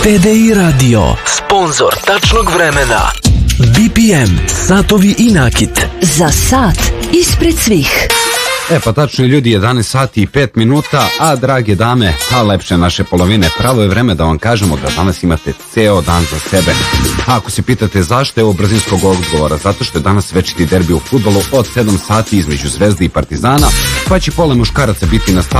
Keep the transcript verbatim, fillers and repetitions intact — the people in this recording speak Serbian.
T D I Radio, sponzor tačnog vremena. B P M, satovi i nakit. Za sat ispred svih. E pa tačno ljudi, jedanaest sati i pet minuta, a drage dame, a lepše naše polovine, pravo je vreme da vam kažemo da danas imate ceo dan za sebe. A ako se pitate zašto, evo brzinskog odgovora, zato što je danas večiti derbi u fudbalu od sedam sati između Zvezde i Partizana, pa će pola muškaraca biti na stadionu